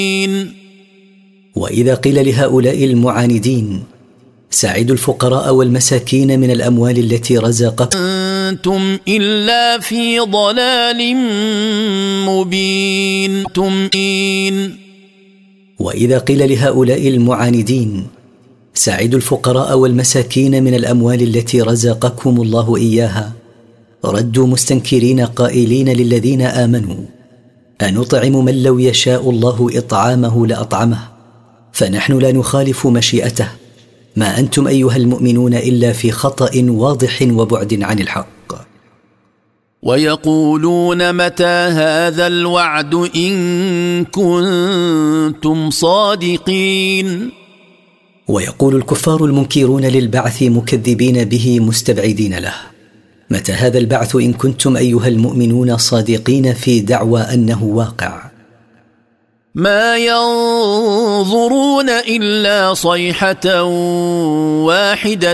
وإذا قيل لهؤلاء المعاندين ساعدوا الفقراء والمساكين من الأموال التي رزقكم أنتم إلا في ضلال مبين. وإذا قيل لهؤلاء المعاندين ساعدوا الفقراء والمساكين من الأموال التي رزقكم الله إياها ردوا مستنكرين قائلين للذين آمنوا أنطعم من لو يشاء الله إطعامه لأطعمه فنحن لا نخالف مشيئته ما أنتم أيها المؤمنون إلا في خطأ واضح وبعد عن الحق. ويقولون متى هذا الوعد إن كنتم صادقين. ويقول الكفار المنكرون للبعث مكذبين به مستبعدين له متى هذا البعث إن كنتم أيها المؤمنون صادقين في دعوى أنه واقع. ما ينظرون إلا صيحة واحدة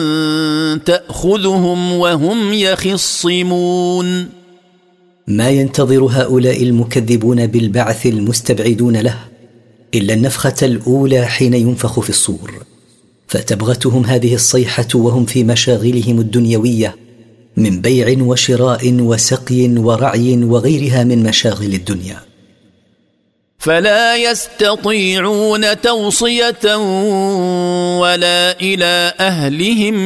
تأخذهم وهم يخصمون. ما ينتظر هؤلاء المكذبون بالبعث المستبعدون له إلا النفخة الأولى حين ينفخ في الصور فتبغتهم هذه الصيحة وهم في مشاغلهم الدنيوية من بيع وشراء وسقي ورعي وغيرها من مشاغل الدنيا. فلا يستطيعون توصية ولا إلى أهلهم